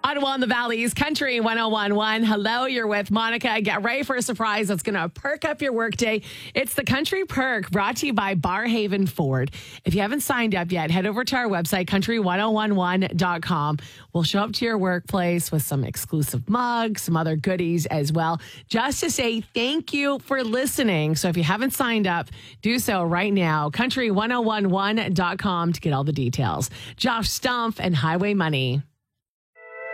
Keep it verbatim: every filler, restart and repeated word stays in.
Ottawa and the Valley's Country one oh one one. Hello, you're with Monica. Get ready for a surprise that's going to perk up your workday. It's the Country Perk brought to you by Barhaven Ford. If you haven't signed up yet, head over to our website, country one oh one one dot com. We'll show up to your workplace with some exclusive mugs, some other goodies as well, just to say thank you for listening. So if you haven't signed up, do so right now. country one oh one one dot com to get all the details. Josh Stumpf and Highway Money.